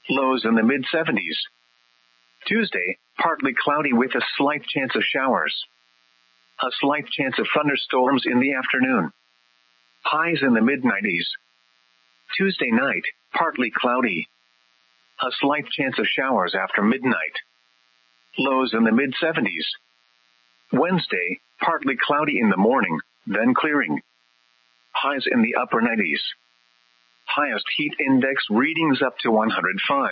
Lows in the mid-70s. Tuesday, partly cloudy with a slight chance of showers. A slight chance of thunderstorms in the afternoon. Highs in the mid-90s. Tuesday night, partly cloudy. A slight chance of showers after midnight. Lows in the mid-70s. Wednesday, partly cloudy in the morning, then clearing. Highs in the upper 90s. Highest heat index readings up to 105.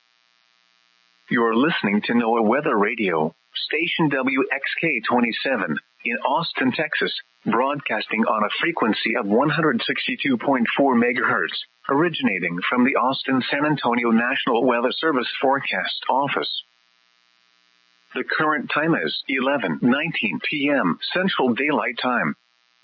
You're listening to NOAA Weather Radio, station WXK-27, in Austin, Texas, broadcasting on a frequency of 162.4 megahertz, originating from the Austin-San Antonio National Weather Service Forecast Office. The current time is 11:19 p.m. Central Daylight Time.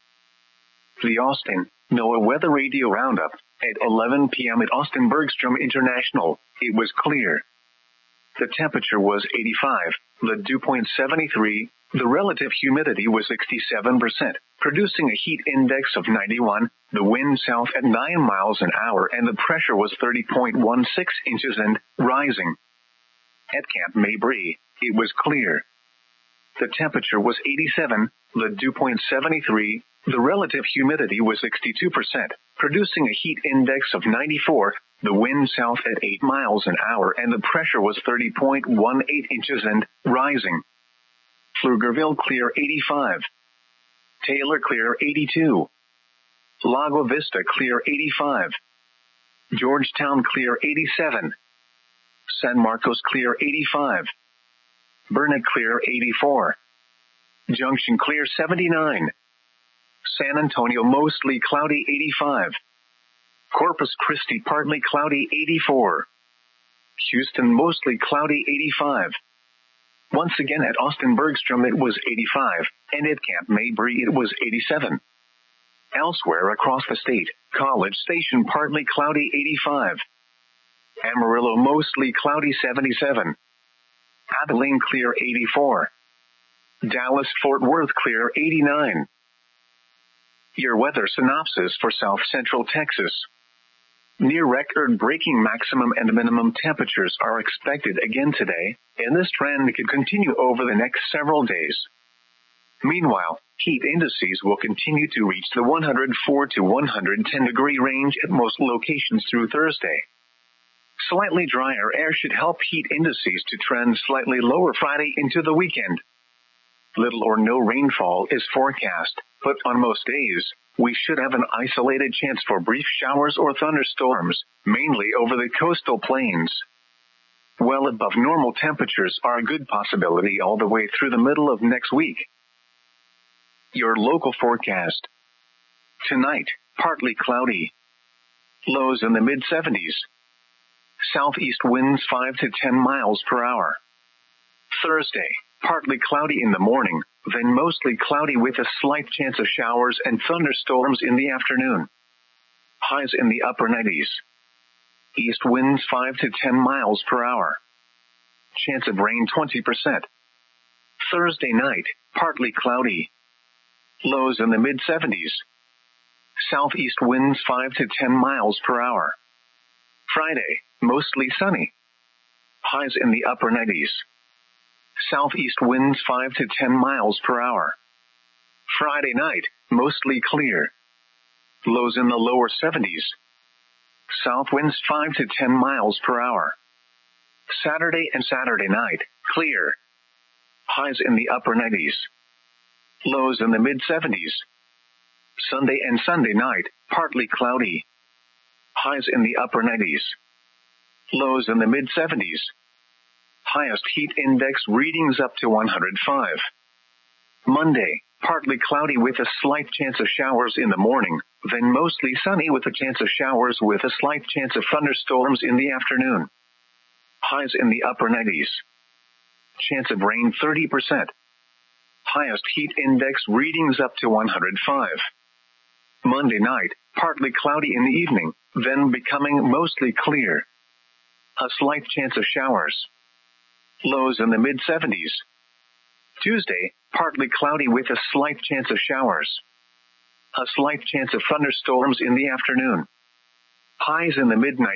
The Austin NOAA Weather Radio Roundup. At 11 p.m. at Austin Bergstrom International, it was clear. The temperature was 85, the dew point 73, the relative humidity was 67%, producing a heat index of 91, the wind south at 9 miles an hour, and the pressure was 30.16 inches and rising. At Camp Mabry, it was clear. The temperature was 87, the dew point 73, the relative humidity was 62%, producing a heat index of 94, the wind south at 8 miles an hour, and the pressure was 30.18 inches and rising. Pflugerville clear 85. Taylor clear 82. Lago Vista clear 85. Georgetown clear 87. San Marcos clear 85. Burnet clear 84. Junction clear 79. San Antonio mostly cloudy 85. Corpus Christi partly cloudy 84. Houston mostly cloudy 85. Once again at Austin Bergstrom it was 85, and at Camp Mabry it was 87. Elsewhere across the state, College Station partly cloudy 85. Amarillo mostly cloudy 77. Abilene clear 84. Dallas Fort Worth clear 89. Your weather synopsis for South Central Texas. Near record-breaking maximum and minimum temperatures are expected again today, and this trend could continue over the next several days. Meanwhile, heat indices will continue to reach the 104 to 110 degree range at most locations through Thursday. Slightly drier air should help heat indices to trend slightly lower Friday into the weekend. Little or no rainfall is forecast, but on most days, we should have an isolated chance for brief showers or thunderstorms, mainly over the coastal plains. Well above normal temperatures are a good possibility all the way through the middle of next week. Your local forecast. Tonight, partly cloudy. Lows in the mid-70s. Southeast winds 5 to 10 miles per hour. Thursday, partly cloudy in the morning, then mostly cloudy with a slight chance of showers and thunderstorms in the afternoon. Highs in the upper 90s. East winds 5 to 10 miles per hour. Chance of rain 20%. Thursday night, partly cloudy. Lows in the mid-70s. Southeast winds 5 to 10 miles per hour. Friday, mostly sunny. Highs in the upper 90s. Southeast winds 5 to 10 miles per hour. Friday night, mostly clear. Lows in the lower 70s. South winds 5 to 10 miles per hour. Saturday and Saturday night, clear. Highs in the upper 90s. Lows in the mid-70s. Sunday and Sunday night, partly cloudy. Highs in the upper 90s. Lows in the mid-70s. Highest heat index readings up to 105. Monday, partly cloudy with a slight chance of showers in the morning, then mostly sunny with a chance of showers with a slight chance of thunderstorms in the afternoon. Highs in the upper 90s. Chance of rain 30%. Highest heat index readings up to 105. Monday night, partly cloudy in the evening, then becoming mostly clear. A slight chance of showers. Lows in the mid-70s. Tuesday, partly cloudy with a slight chance of showers. A slight chance of thunderstorms in the afternoon. Highs in the mid-90s.